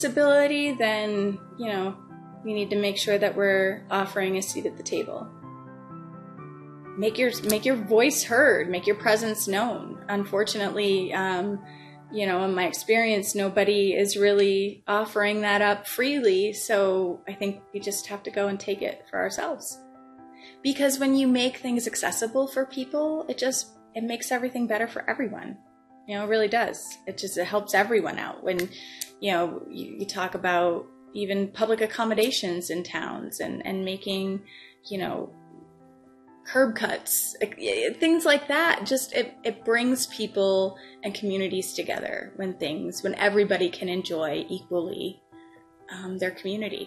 disability, then, we need to make sure that we're offering a seat at the table. Make your voice heard, make your presence known. Unfortunately, in my experience, nobody is really offering that up freely, so I think we just have to go and take it for ourselves. Because when you make things accessible for people, it makes everything better for everyone. It really does. It helps everyone out. When, you talk about even public accommodations in towns and making, curb cuts, things like that. Just, it brings people and communities together when everybody can enjoy equally their community.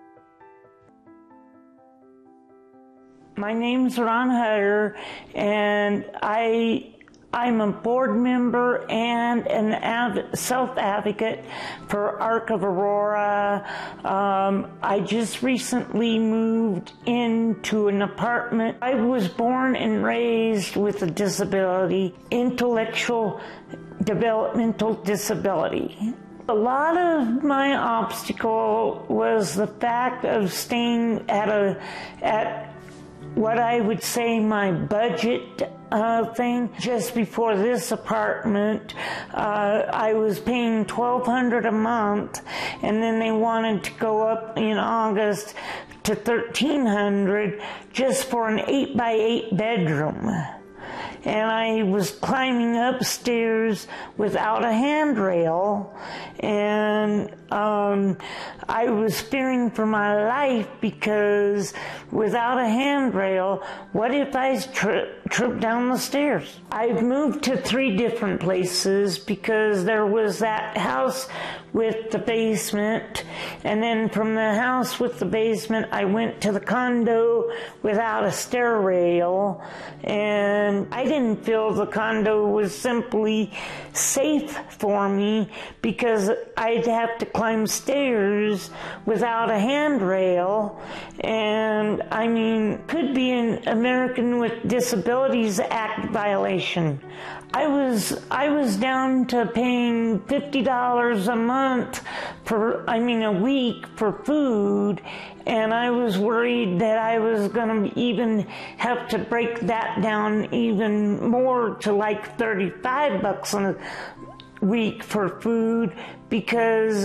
My name's Ron Hutter, and I'm a board member and an self-advocate for Arc of Aurora. I just recently moved into an apartment. I was born and raised with a disability, intellectual developmental disability. A lot of my obstacle was the fact of staying at what I would say my budget thing. Just before this apartment, I was paying $1,200 a month, and then they wanted to go up in August to $1,300 just for an 8x8 bedroom. And I was climbing upstairs without a handrail, and I was fearing for my life because without a handrail, what if I tripped down the stairs? I've moved to 3 different places because there was that house with the basement, and then from the house with the basement I went to the condo without a stair rail, and I didn't feel the condo was simply safe for me because I'd have to climb stairs without a handrail. And I mean, could be an American with Disabilities Act violation. I was down to paying $50 a month a week for food, and I was worried that I was going to even have to break that down even more to like $35 a week for food because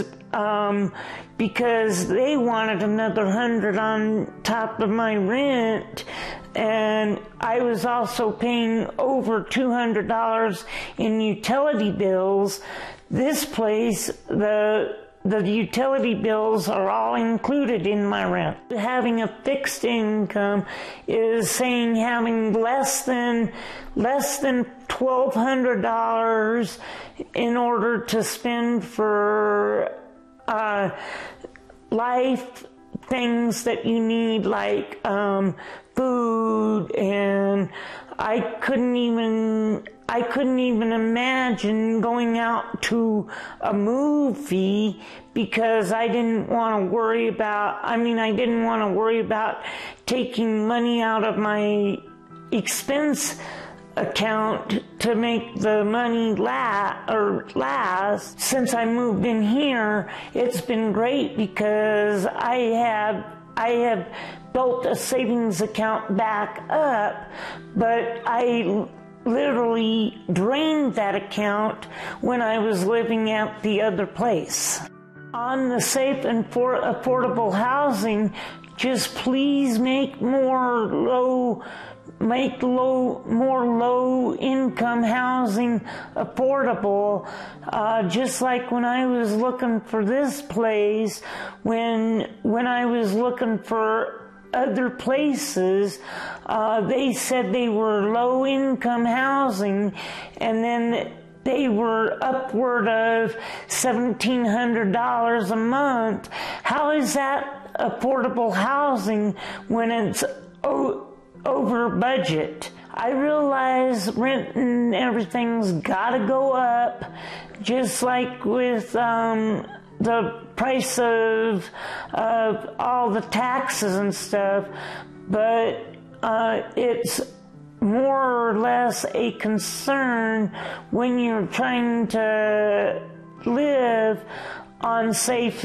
they wanted another $100 on top of my rent. And I was also paying over $200 in utility bills. This place, the utility bills are all included in my rent. Having a fixed income is saying having less than $1,200 in order to spend for life things that you need, like food, and I couldn't even imagine going out to a movie because I didn't want to worry about, taking money out of my expense account to make the money last. Since I moved in here, it's been great because I have built a savings account back up, but I literally drained that account when I was living at the other place. On the safe and affordable housing, just please make more low-income housing affordable. Just like when I was looking for this place, when I was looking for other places, they said they were low-income housing, and then they were upward of $1,700 a month. How is that affordable housing when it's over budget? I realize rent and everything's gotta go up, just like with the price of all the taxes and stuff, but it's more or less a concern when you're trying to live on safe